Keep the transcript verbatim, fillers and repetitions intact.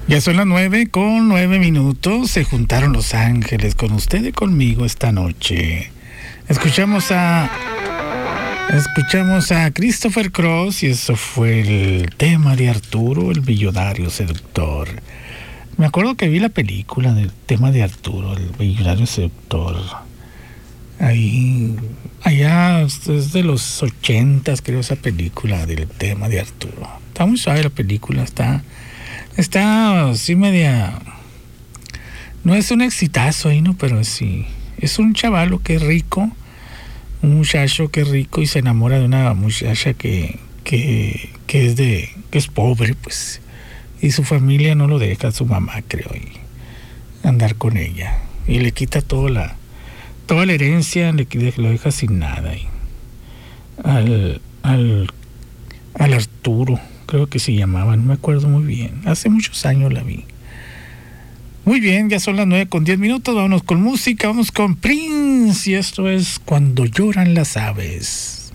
Ya son las nueve con nueve minutos. Se juntaron los ángeles con usted y conmigo esta noche. Escuchamos a... Escuchamos a Christopher Cross y eso fue el tema de Arturo, el millonario seductor. Me acuerdo que vi la película del tema de Arturo, el millonario seductor. Ahí, allá es de los ochentas, creo, esa película del tema de Arturo. Está muy suave la película, está... Está así media... No es un exitazo ahí, ¿no? Pero sí. Es un chavalo que es rico, un muchacho que es rico y se enamora de una muchacha que, que, que es de... que es pobre, pues. Y su familia no lo deja, su mamá, creo, y andar con ella. Y le quita toda la... toda la herencia, le lo deja sin nada. Y al... al... al Arturo... creo que se llamaba, no me acuerdo muy bien. Hace muchos años la vi. Muy bien, ya son las nueve con diez minutos. Vámonos con música, vamos con Prince. Y esto es Cuando lloran las aves.